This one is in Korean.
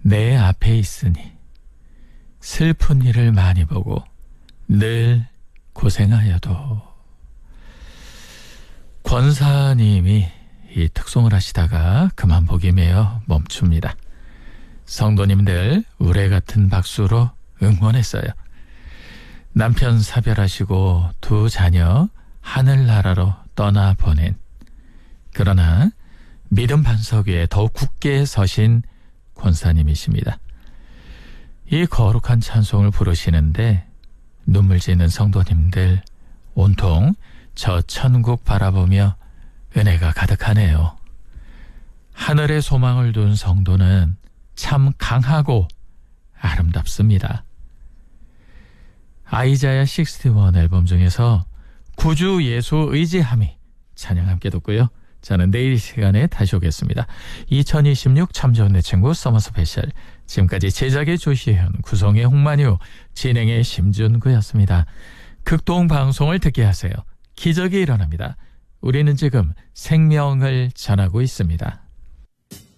내 앞에 있으니 슬픈 일을 많이 보고 늘 고생하여도. 권사님이 이 특송을 하시다가 그만 보기 메어 멈춥니다. 성도님들 우레 같은 박수로 응원했어요. 남편 사별하시고 두 자녀 하늘나라로 떠나보낸, 그러나 믿음 반석 위에 더욱 굳게 서신 권사님이십니다. 이 거룩한 찬송을 부르시는데 눈물 짓는 성도님들 온통 저 천국 바라보며 은혜가 가득하네요. 하늘에 소망을 둔 성도는 참 강하고 아름답습니다. 아이자야 61 앨범 중에서 구주 예수 의지함이 찬양 함께 듣고요. 저는 내일 이 시간에 다시 오겠습니다. 2026 참 좋은 내 친구 서머 스페셜, 지금까지 제작의 조시현, 구성의 홍만유, 진행의 심준구였습니다. 극동 방송을 듣게 하세요. 기적이 일어납니다. 우리는 지금 생명을 전하고 있습니다.